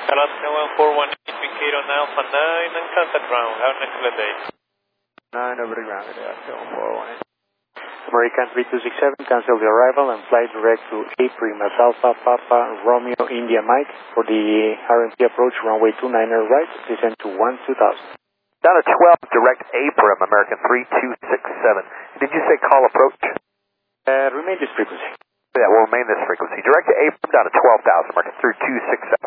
Alaska 1418, Piquet on Alpha 9 and contact ground. Have an excellent day. 9 over the ground, Alaska 1418. American 3267, cancel the arrival and fly direct to A Primas Alpha Papa Romeo India Mike for the RMP approach runway 29er right, descend to 12000. Down to 12, direct Abram, American 3267. Did you say call approach? Remain this frequency. Yeah, we'll remain this frequency. Direct to Abram down to 12,000, American 3267.